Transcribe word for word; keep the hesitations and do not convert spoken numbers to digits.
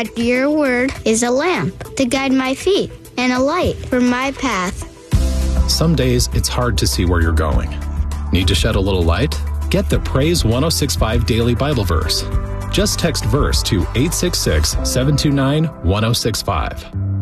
God, your word is a lamp to guide my feet and a light for my path. Some days it's hard to see where you're going. Need to shed a little light? Get the Praise one oh six point five Daily Bible Verse. Just text verse to eight six six, seven two nine, one oh six five.